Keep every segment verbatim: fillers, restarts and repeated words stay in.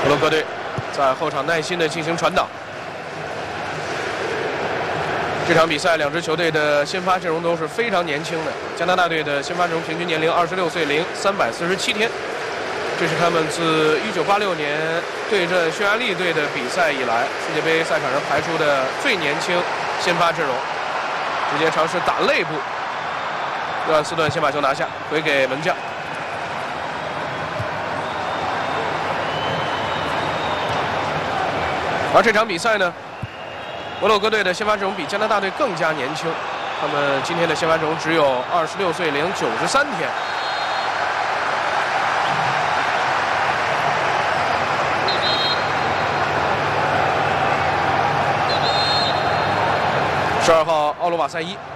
摩洛哥队在后场耐心地进行传导。这场比赛，两支球队的先发阵容都是非常年轻的。加拿大队的先发阵容平均年龄二十六岁零三百四十七天，这是他们自一九八六年对阵匈牙利队的比赛以来，世界杯赛场上排出的最年轻先发阵容。直接尝试打肋部，约翰斯顿先把球拿下，回给门将。而这场比赛呢，摩洛哥队的先发阵容比加拿大队更加年轻，他们今天的先发阵容只有二十六岁零九十三天。十二号奥罗瓦塞伊，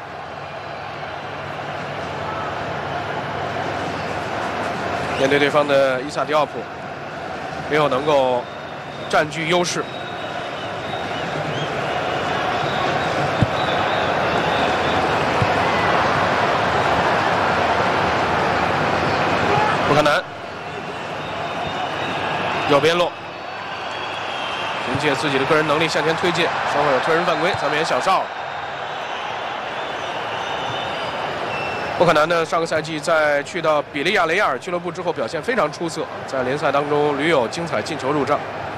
面对对方的伊萨迪奥普，没有能够占据优势。不可能，右边路，凭借自己的个人能力向前推进，稍后有推人犯规，咱们也小哨了。不可能呢，上个赛季在去到比利亚雷亚尔俱乐部之后，表现非常出色，在联赛当中屡有精彩进球入账。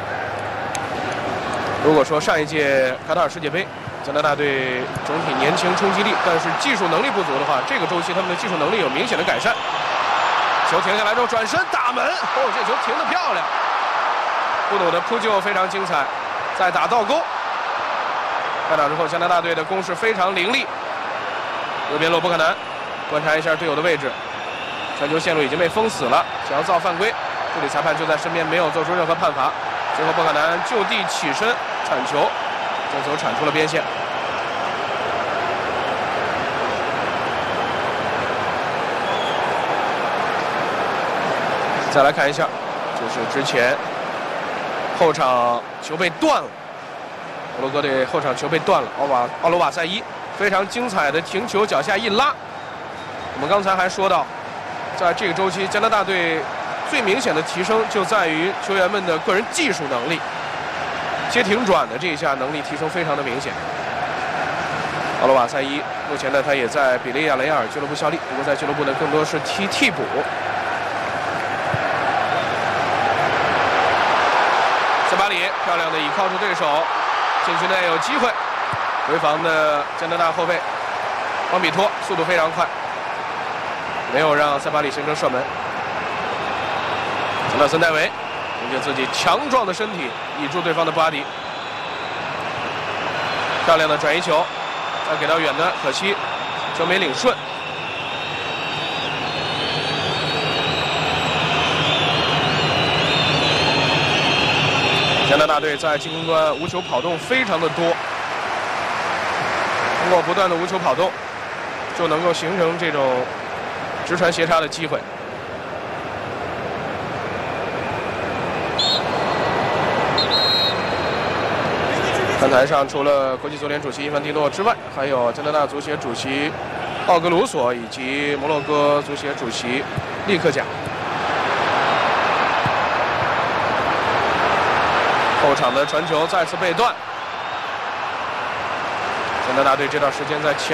如果说上一届卡塔尔世界杯，加拿大队整体年轻冲击力，但是技术能力不足的话，这个周期他们的技术能力有明显的改善。球停下来之后转身打门，哦，这球停得漂亮。布努的扑救非常精彩，再打倒钩。开打之后，加拿大队的攻势非常凌厉。右边路不可能，观察一下队友的位置，传球线路已经被封死了，想要造犯规，助理裁判就在身边，没有做出任何判罚。最后不可能就地起身铲球，将球铲出了边线。再来看一下，这是之前后场球被断了，摩洛哥队后场球被断了，奥瓦奥罗瓦塞伊非常精彩的停球，脚下一拉。我们刚才还说到，在这个周期，加拿大队最明显的提升就在于球员们的个人技术能力，接停转的这一下能力提升非常的明显。奥罗瓦塞伊目前呢，他也在比利亚雷亚尔俱乐部效力，不过在俱乐部呢更多是踢替补。塞巴里漂亮的倚靠住对手，禁区内有机会，回防的加拿大后卫邦比托速度非常快，没有让塞巴里形成射门。乔纳森戴维凭借自己强壮的身体倚住对方的布阿迪，漂亮的转移球，再给到远的，可惜球没领顺。加拿大队在进攻端无球跑动非常的多，通过不断的无球跑动，就能够形成这种直传斜插的机会。看台上除了国际足联主席伊凡蒂诺之外，还有加拿大足协主席奥格鲁索以及摩洛哥足协主席利克贾。后场的传球再次被断，加拿大队这段时间在前